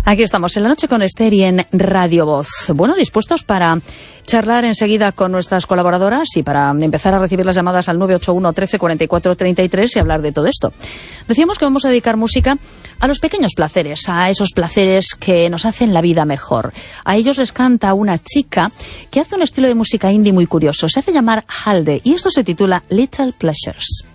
Aquí estamos en La Noche con Esther y en Radio Voz. Bueno, dispuestos para charlar enseguida con nuestras colaboradoras y para empezar a recibir las llamadas al 981 13 44 33 y hablar de todo esto. Decíamos que vamos a dedicar música a los pequeños placeres, a esos placeres que nos hacen la vida mejor. A ellos les canta una chica que hace un estilo de música indie muy curioso. Se hace llamar Halde y esto se titula Little Pleasures.